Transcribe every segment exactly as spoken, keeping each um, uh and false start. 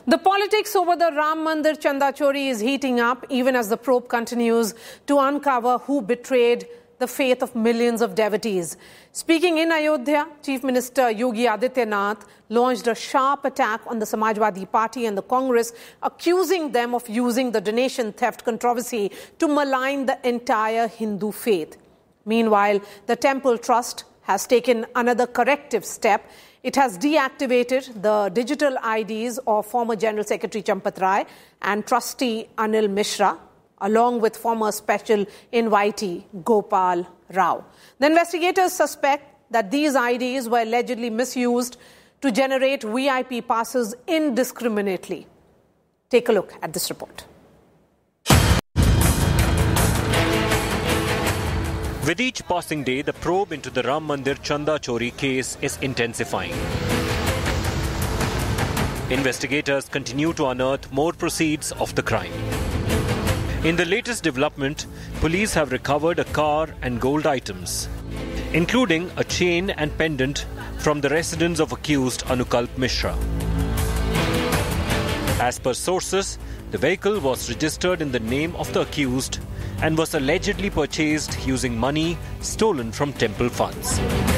The politics over the Ram Mandir Chanda Chori is heating up even as the probe continues to uncover who betrayed the faith of millions of devotees. Speaking in Ayodhya, Chief Minister Yogi Adityanath launched a sharp attack on the Samajwadi Party and the Congress, accusing them of using the donation theft controversy to malign the entire Hindu faith. Meanwhile, the Temple Trust has taken another corrective step. It has deactivated the digital I Ds of former General Secretary Champat Rai and trustee Anil Mishra, along with former special invitee Gopal Rao. The investigators suspect that these I Ds were allegedly misused to generate V I P passes indiscriminately. Take a look at this report. With each passing day, the probe into the Ram Mandir Chanda Chori case is intensifying. Investigators continue to unearth more proceeds of the crime. In the latest development, police have recovered a car and gold items, including a chain and pendant from the residence of accused Anukalp Mishra. As per sources, the vehicle was registered in the name of the accused and was allegedly purchased using money stolen from temple funds.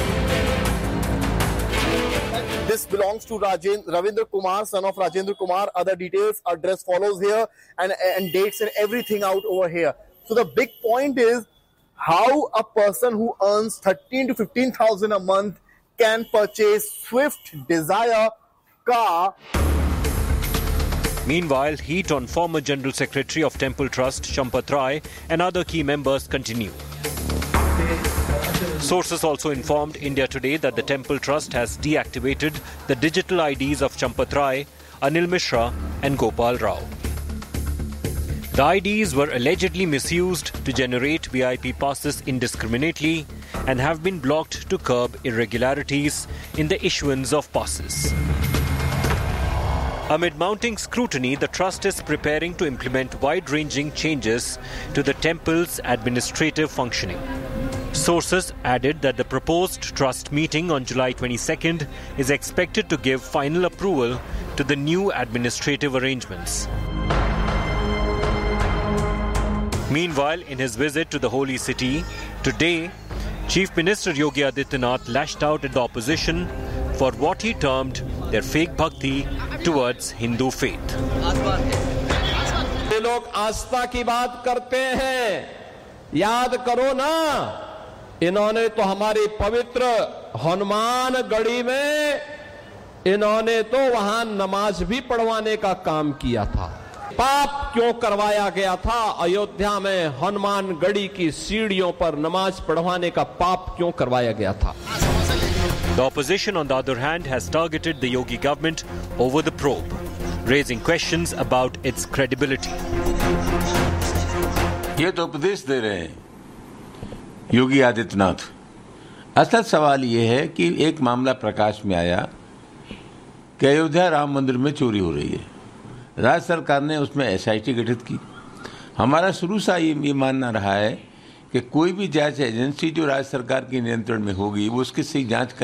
This belongs to Rajen, Ravindra Kumar, son of Rajendra Kumar. Other details, address follows here, and, and dates and everything out over here. So the big point is how a person who earns thirteen to fifteen thousand a month can purchase Swift Desire car. Meanwhile, heat on former General Secretary of Temple Trust, Champat Rai, and other key members continue. Sources also informed India Today that the Temple Trust has deactivated the digital I Ds of Champat Rai, Anil Mishra, and Gopal Rao. The I Ds were allegedly misused to generate V I P passes indiscriminately and have been blocked to curb irregularities in the issuance of passes. Amid mounting scrutiny, the trust is preparing to implement wide-ranging changes to the temple's administrative functioning. Sources added that the proposed trust meeting on July twenty-second is expected to give final approval to the new administrative arrangements. Meanwhile, in his visit to the holy city, today, Chief Minister Yogi Adityanath lashed out at the opposition for what he termed their fake bhakti towards Hindu faith. ये लोग आस्था की बात करते हैं, याद करो ना, इन्होंने तो हमारी पवित्र हनुमान गढ़ी में इन्होंने तो वहां नमाज भी पढ़वाने का काम किया था। पाप क्यों करवाया गया था? अयोध्या में हनुमान गढ़ी की सीढ़ियों पर नमाज पढ़वाने का पाप क्यों करवाया गया था? The opposition, on the other hand, has targeted the Yogi government over the probe, raising questions about its credibility. ये तो उपदेश दे रहे हैं योगी आदित्यनाथ। असल सवाल ये है कि एक मामला प्रकाश में आया कि अयोध्या राम मंदिर में चोरी हो रही है। राज्य सरकार ने उसमें एस आई टी गठित की। हमारा शुरू से ये, ये मानना रहा है कि कोई भी जांच एजेंसी जो राज्य सरकार के नियंत्रण में होगी वो उसकी सही जांच